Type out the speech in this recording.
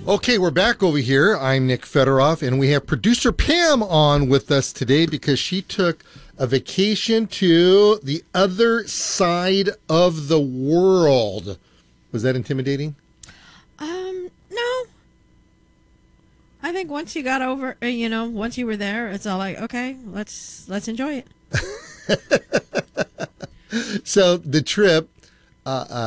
Okay, we're back over here. I'm Nick Federoff, and we have producer Pam on with us today because she took a vacation to the other side of the world. Was that intimidating? No. I think once you got over, once you were there, it's all like, okay, let's enjoy it. So the trip